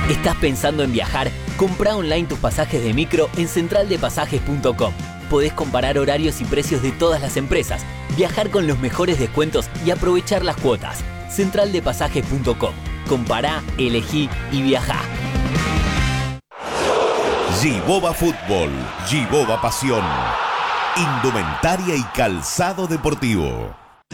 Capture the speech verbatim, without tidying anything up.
¿Estás pensando en viajar? Comprá online tus pasajes de micro en central de pasajes punto com. Podés comparar horarios y precios de todas las empresas, viajar con los mejores descuentos y aprovechar las cuotas. central de pasajes punto com. Compará, elegí y viajá. Giboba Fútbol, Giboba Pasión. Indumentaria y calzado deportivo.